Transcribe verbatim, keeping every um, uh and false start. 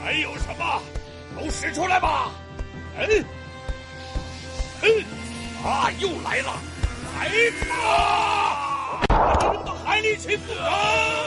还有什么？都使出来吧！嗯，哼，啊，又来了，来吧！把你们的海力去不成！